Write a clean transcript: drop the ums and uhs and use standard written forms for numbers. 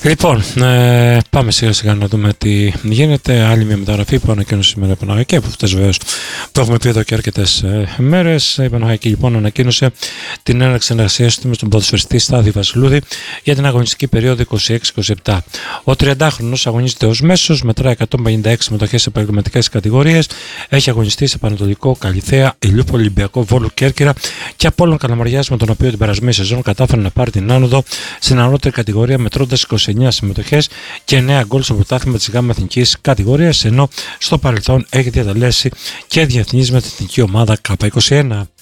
Λοιπόν, πάμε σιγά σιγά να δούμε τι γίνεται. Άλλη μια μεταγραφή που ανακοίνωσε σήμερα η Παναγιακή, από αυτές βεβαίως το έχουμε πει εδώ και αρκετές μέρες. Η Παναγιακή λοιπόν ανακοίνωσε την έναρξη συνεργασίας του με τον ποδοσφαιριστή Στάθη Βασιλούδη για την αγωνιστική περίοδο 26-27. Ο 30χρονος αγωνίζεται ως μέσος, μετράει 156 συμμετοχές σε επαγγελματικές κατηγορίες, έχει αγωνιστεί σε Πανατολικό, Καλιθέα, Ηλιούπολη, Ολυμπιακό, Βόλο, Κέρκυρα και Απόλλων Καλαμαριάς, με τον οποίο την περασμένη σεζόν κατάφερε να πάρει την άνοδο στην ανώτερη κατηγορία μετρώντας 29 συμμετοχές και 9 γκολ στο πρωτάθλημα της ΓΑΜΑ εθνικής κατηγορίας, ενώ στο παρελθόν έχει διατελέσει και διεθνής με την εθνική ομάδα K21.